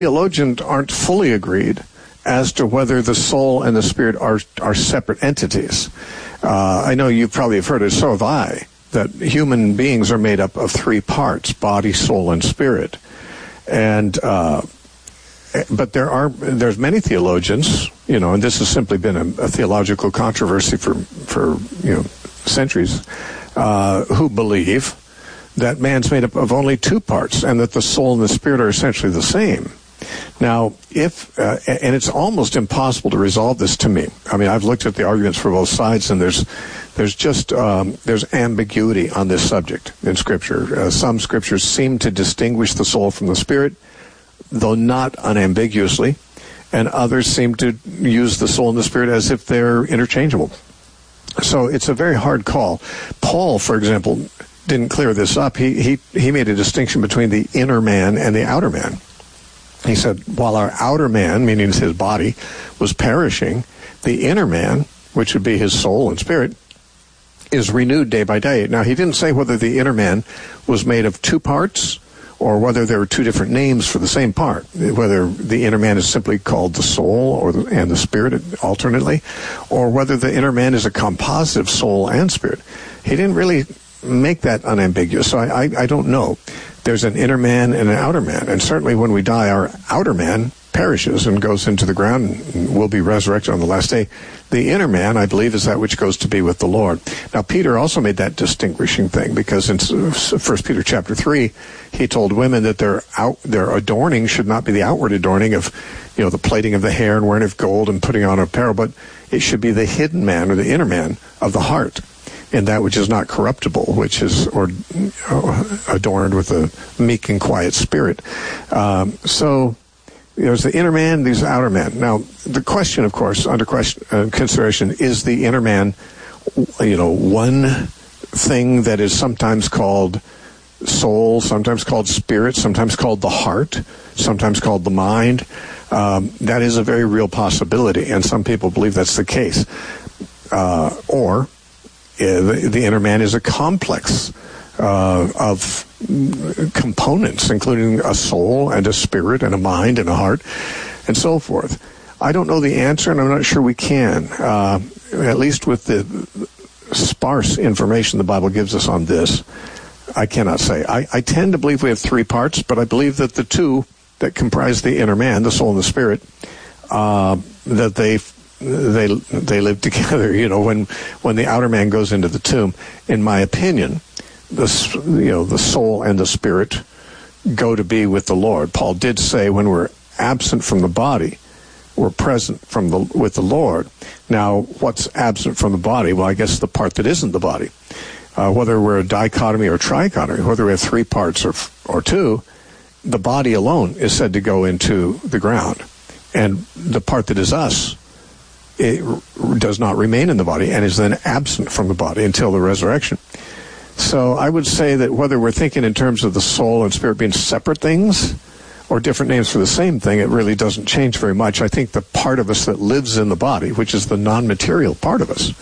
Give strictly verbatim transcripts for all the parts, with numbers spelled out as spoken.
Theologians aren't fully agreed as to whether the soul and the spirit are are separate entities. Uh, I know you probably have heard it, so have I, that human beings are made up of three parts: body, soul, and spirit. And uh, but there are there's many theologians, you know, and this has simply been a, a theological controversy for for you know centuries, uh, who believe that man's made up of only two parts, and that the soul and the spirit are essentially the same. Now, if, uh, and it's almost impossible to resolve this to me. I mean, I've looked at the arguments for both sides, and there's, there's just, um, there's ambiguity on this subject in Scripture. Uh, some Scriptures seem to distinguish the soul from the spirit, though not unambiguously, and others seem to use the soul and the spirit as if they're interchangeable. So it's a very hard call. Paul, for example, didn't clear this up. He, he, he made a distinction between the inner man and the outer man. He said, while our outer man, meaning his body, was perishing, the inner man, which would be his soul and spirit, is renewed day by day. Now, he didn't say whether the inner man was made of two parts or whether there were two different names for the same part, whether the inner man is simply called the soul or the, and the spirit alternately, or whether the inner man is a composite of soul and spirit. He didn't really make that unambiguous, so I, I, I don't know. There's an inner man and an outer man, and certainly when we die, our outer man perishes and goes into the ground and will be resurrected on the last day. The inner man, I believe, is that which goes to be with the Lord. Now, Peter also made that distinguishing thing, because in First Peter chapter three, he told women that their out, their adorning should not be the outward adorning of, you know, the plaiting of the hair and wearing of gold and putting on apparel, but it should be the hidden man or the inner man of the heart, and that which is not corruptible, which is or, uh, adorned with a meek and quiet spirit. Um, so there's the inner man, there's the outer man. Now, the question, of course, under question, uh, consideration, is the inner man, you know, one thing that is sometimes called soul, sometimes called spirit, sometimes called the heart, sometimes called the mind. Um, that is a very real possibility, and some people believe that's the case. Uh, or The, the inner man is a complex uh, of components, including a soul and a spirit and a mind and a heart and so forth. I don't know the answer, and I'm not sure we can, uh, at least with the sparse information the Bible gives us on this. I cannot say. I, I tend to believe we have three parts, but I believe that the two that comprise the inner man, the soul and the spirit, uh, that they They they live together. You know, when when the outer man goes into the tomb, in my opinion, the you know the soul and the spirit go to be with the Lord. Paul did say, when we're absent from the body, we're present from the with the Lord. Now, what's absent from the body? Well, I guess the part that isn't the body. Uh, whether we're a dichotomy or trichotomy, whether we have three parts or or two, the body alone is said to go into the ground, and the part that is us, it does not remain in the body and is then absent from the body until the resurrection. So I would say that whether we're thinking in terms of the soul and spirit being separate things or different names for the same thing, it really doesn't change very much. I think the part of us that lives in the body, which is the non-material part of us,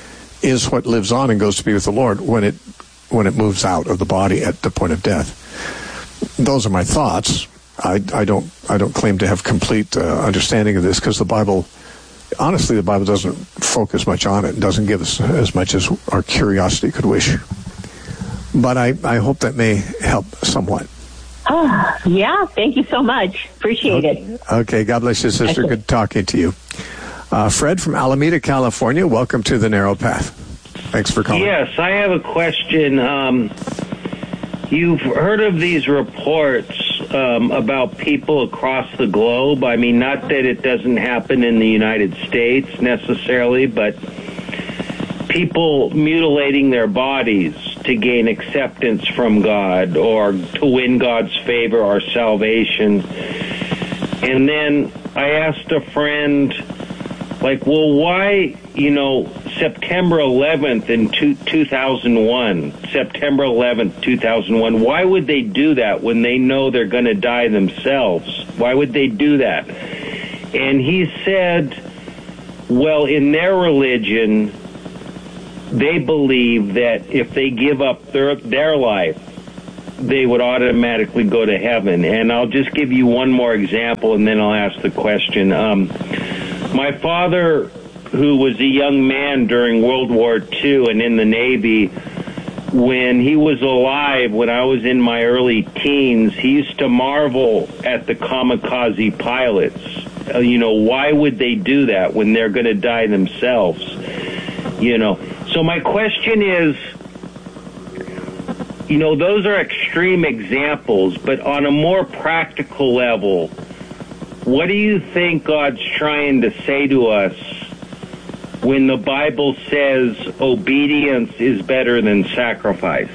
is what lives on and goes to be with the Lord when it when it moves out of the body at the point of death. Those are my thoughts. I, I don't I don't claim to have complete uh, understanding of this, because the Bible... Honestly, the Bible doesn't focus much on it. It doesn't give us as much as our curiosity could wish. But I, I hope that may help somewhat. Oh, yeah. Thank you so much. Appreciate okay. it. Okay. God bless you, sister. Okay. Good talking to you. Uh, Fred from Alameda, California. Welcome to The Narrow Path. Thanks for calling. Yes, I have a question. Um, you've heard of these reports Um, about people across the globe. I mean, not that it doesn't happen in the United States necessarily, but people mutilating their bodies to gain acceptance from God or to win God's favor or salvation. And then I asked a friend, like, well, why, you know, September eleventh in two, 2001, September eleventh, two thousand one, why would they do that when they know they're going to die themselves? Why would they do that? And he said, well, in their religion, they believe that if they give up their, their life they would automatically go to heaven. And I'll just give you one more example, and then I'll ask the question. Um, my father, who was a young man during World War Two and in the Navy, when he was alive, when I was in my early teens, he used to marvel at the kamikaze pilots. Uh, you know, why would they do that when they're going to die themselves? You know, so my question is, you know, those are extreme examples, but on a more practical level, what do you think God's trying to say to us when the Bible says obedience is better than sacrifice?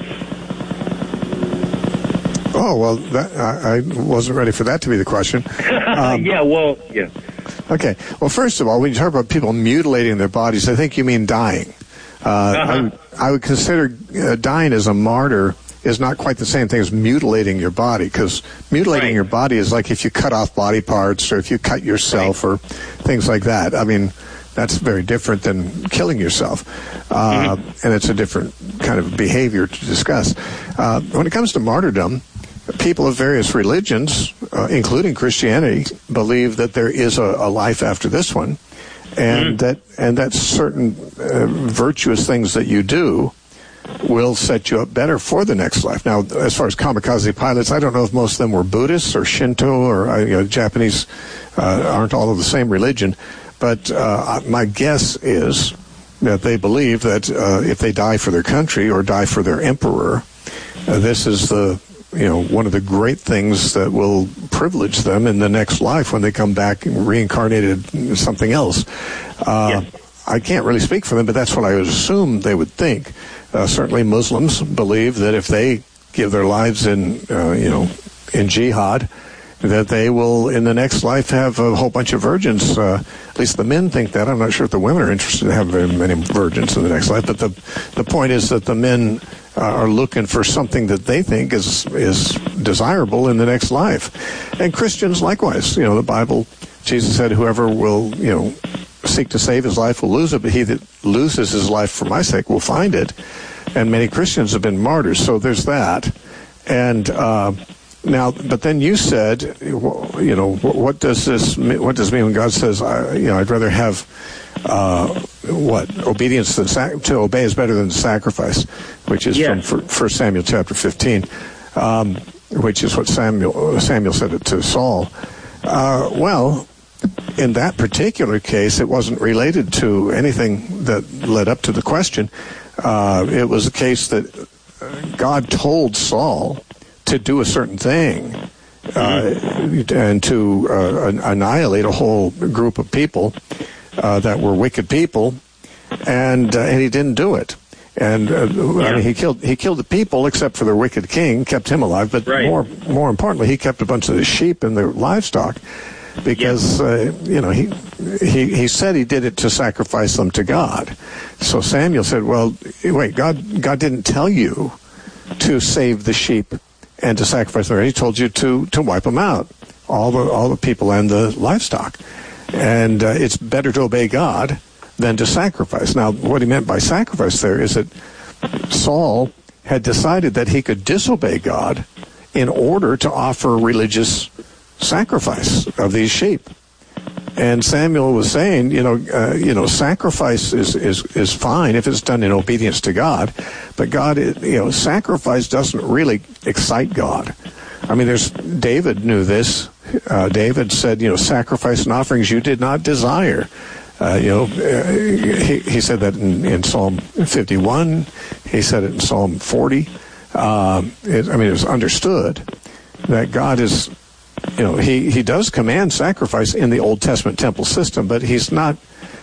Oh, well, that, I, I wasn't ready for that to be the question. Um, yeah, well, yeah. Okay. Well, first of all, when you talk about people mutilating their bodies, I think you mean dying. Uh, uh-huh. I, would, I would consider uh, dying as a martyr is not quite the same thing as mutilating your body, because mutilating right. your body is like if you cut off body parts or if you cut yourself right. or things like that. I mean, that's very different than killing yourself, uh, mm-hmm. and it's a different kind of behavior to discuss. Uh, when it comes to martyrdom, people of various religions, uh, including Christianity, believe that there is a, a life after this one, and mm-hmm. that and that certain uh, virtuous things that you do will set you up better for the next life. Now, as far as kamikaze pilots, I don't know if most of them were Buddhists or Shinto or uh, you know, Japanese uh, aren't all of the same religion, but uh, my guess is that they believe that uh, if they die for their country or die for their emperor, uh, this is the you know one of the great things that will privilege them in the next life when they come back reincarnated as something else. Uh, yeah. I can't really speak for them, but that's what I would assume they would think. Uh, certainly Muslims believe that if they give their lives in, uh, you know, in jihad, that they will, in the next life, have a whole bunch of virgins. Uh, at least the men think that. I'm not sure if the women are interested in having very many virgins in the next life, but the the point is that the men uh, are looking for something that they think is is desirable in the next life. And Christians likewise. You know, the Bible, Jesus said, whoever will, you know, seek to save his life will lose it, but he that loses his life for my sake will find it. And many Christians have been martyrs, so there's that. And uh, now, but then you said, you know, what does this, what does it mean when God says, I, you know, I'd rather have uh, what obedience than sac- to obey is better than sacrifice, which is yeah. from First Samuel chapter fifteen, um, which is what Samuel Samuel said it to Saul. Uh, well. In that particular case, it wasn't related to anything that led up to the question. Uh, it was a case that God told Saul to do a certain thing uh, and to uh, annihilate a whole group of people uh, that were wicked people, and uh, and he didn't do it. And uh, yeah. I mean, he killed he killed the people except for the wicked king, kept him alive. But right. more more importantly, he kept a bunch of the sheep and the livestock. Because uh, you know he, he he said he did it to sacrifice them to God. So Samuel said, "Well, wait, God God didn't tell you to save the sheep and to sacrifice them. He told you to to wipe them out, all the all the people and the livestock. And uh, it's better to obey God than to sacrifice." Now, what he meant by sacrifice there is that Saul had decided that he could disobey God in order to offer religious sacrifice of these sheep. And Samuel was saying, you know, uh, you know, sacrifice is, is, is fine if it's done in obedience to God, but God, you know, sacrifice doesn't really excite God. I mean, there's David knew this. Uh, David said, you know, sacrifice and offerings you did not desire. Uh, you know, uh, he, he said that in, in Psalm fifty-one. He said it in Psalm forty. Uh, it, I mean, it was understood that God is, you know, he, he does command sacrifice in the Old Testament temple system, but he's not,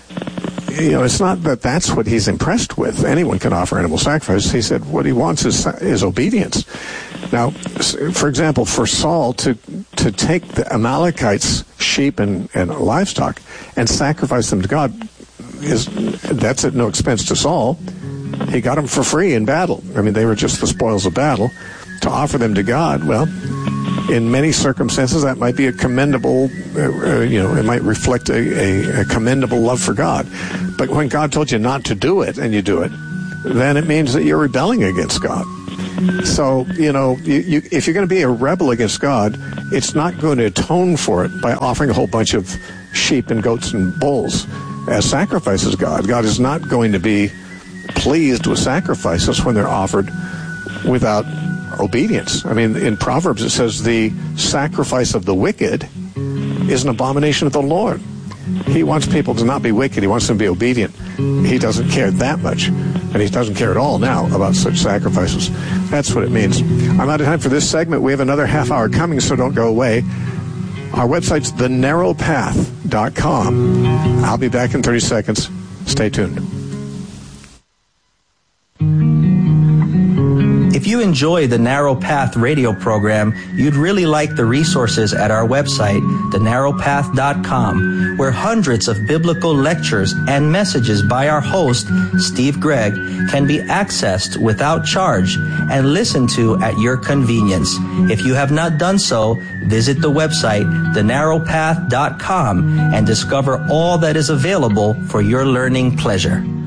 you know, it's not that that's what he's impressed with. Anyone can offer animal sacrifice. He said what he wants is, is obedience. Now, for example, for Saul to to take the Amalekites' sheep and, and livestock and sacrifice them to God, is that's at no expense to Saul. He got them for free in battle. I mean, they were just the spoils of battle. To offer them to God, well, in many circumstances, that might be a commendable, uh, you know, it might reflect a, a, a commendable love for God. But when God told you not to do it and you do it, then it means that you're rebelling against God. So, you know, you, you, if you're going to be a rebel against God, it's not going to atone for it by offering a whole bunch of sheep and goats and bulls as sacrifices. God, God is not going to be pleased with sacrifices when they're offered without obedience. I mean, in Proverbs it says the sacrifice of the wicked is an abomination of the Lord. He wants people to not be wicked. He wants them to be obedient. He doesn't care that much, and he doesn't care at all now about such sacrifices. That's what it means. I'm out of time for this segment. We have another half hour coming, so don't go away. Our website's the narrow path dot com. I'll be back in thirty seconds. Stay tuned. If you enjoy the Narrow Path radio program, you'd really like the resources at our website, the narrow path dot com, where hundreds of biblical lectures and messages by our host, Steve Gregg, can be accessed without charge and listened to at your convenience. If you have not done so, visit the website, the narrow path dot com, and discover all that is available for your learning pleasure.